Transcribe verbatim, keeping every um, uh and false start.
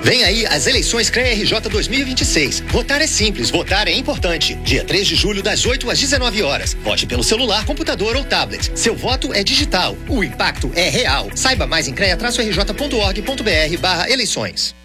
Vem aí as eleições CREA-R J dois mil e vinte e seis. Votar é simples, votar é importante. Dia três de julho, das oito às dezenove horas. Vote pelo celular, computador ou tablet. Seu voto é digital. O impacto é real. Saiba mais em crea R J ponto org ponto br barra eleições.